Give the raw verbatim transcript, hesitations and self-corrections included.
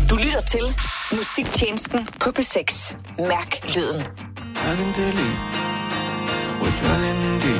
Du lytter til Musiktjenesten på P seks. Mærk lyden. I can delete which one indeed.